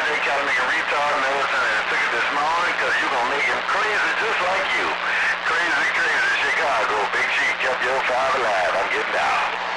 they got to make a retard medicine and took it this morning because you're going to make him crazy just like you. Crazy, crazy Chicago. Big Chief kept your five alive. I'm getting out.